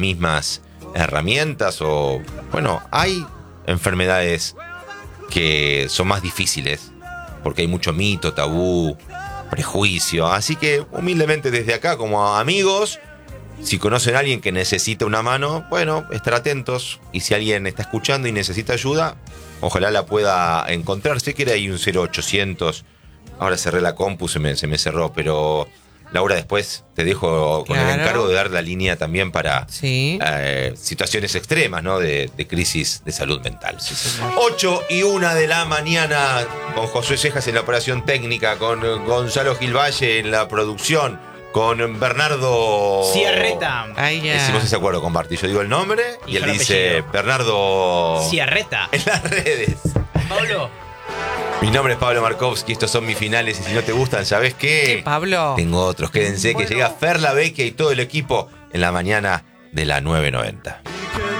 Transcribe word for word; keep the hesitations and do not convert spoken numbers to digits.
mismas herramientas o, bueno, hay enfermedades que son más difíciles porque hay mucho mito, tabú, prejuicio. Así que humildemente desde acá, como amigos, si conocen a alguien que necesita una mano, bueno, estar atentos. Y si alguien está escuchando y necesita ayuda, ojalá la pueda encontrar. Sé que era ahí un cero ochocientos. Ahora cerré la compu, se me, se me cerró, pero Laura, después te dejo con Claro. el encargo de dar la línea también para Sí. eh, situaciones extremas, ¿no? De, de crisis de salud mental. Sí, señor. ocho y una de la mañana, con Josué Cejas en la operación técnica, con Gonzalo Gilvalle en la producción, con Bernardo Ciarreta. Ay, ya. Hicimos ese acuerdo con Barty. Yo digo el nombre y, Y él yo el dice apellido. Bernardo Ciarreta. en las redes. Pablo. Mi nombre es Pablo Markovsky, estos son mis finales y si no te gustan, ¿sabes qué? ¿Qué, Pablo? Tengo otros, quédense que llega Fer La Vecchia y todo el equipo en la mañana de la nueve noventa.